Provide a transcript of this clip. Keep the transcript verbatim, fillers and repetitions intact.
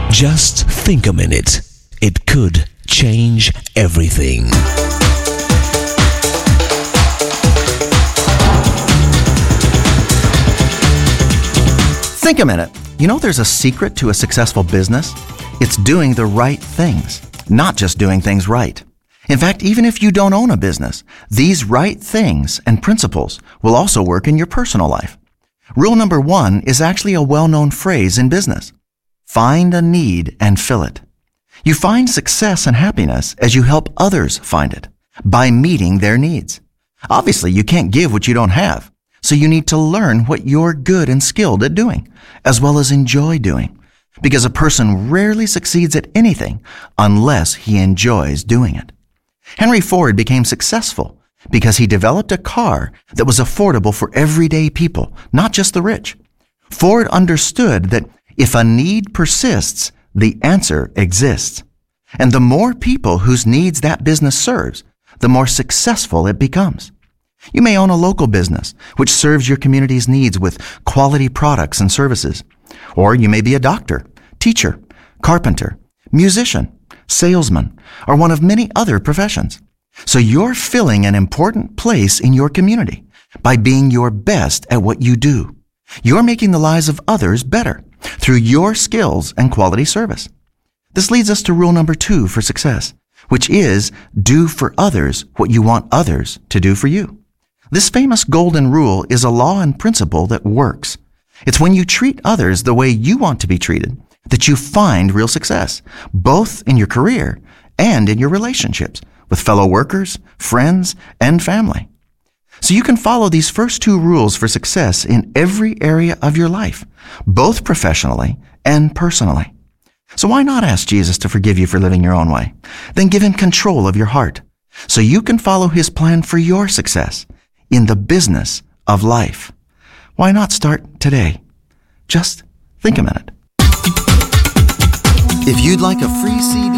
Just think a minute. It could change everything. Think a minute. You know there's a secret to a successful business? It's doing the right things, not just doing things right. In fact, even if you don't own a business, these right things and principles will also work in your personal life. Rule number one is actually a well-known phrase in business. Find a need and fill it. You find success and happiness as you help others find it, by meeting their needs. Obviously, you can't give what you don't have, so you need to learn what you're good and skilled at doing, as well as enjoy doing, because a person rarely succeeds at anything unless he enjoys doing it. Henry Ford became successful because he developed a car that was affordable for everyday people, not just the rich. Ford understood that if a need persists, the answer exists. And the more people whose needs that business serves, the more successful it becomes. You may own a local business which serves your community's needs with quality products and services. Or you may be a doctor, teacher, carpenter, musician, salesman, or one of many other professions. So you're filling an important place in your community by being your best at what you do. You're making the lives of others better through your skills and quality service. This leads us to rule number two for success, which is do for others what you want others to do for you. This famous golden rule is a law and principle that works. It's when you treat others the way you want to be treated that you find real success, both in your career and in your relationships with fellow workers, friends, and family. So you can follow these first two rules for success in every area of your life, both professionally and personally. So why not ask Jesus to forgive you for living your own way? Then give him control of your heart so you can follow his plan for your success in the business of life. Why not start today? Just think a minute. If you'd like a free C D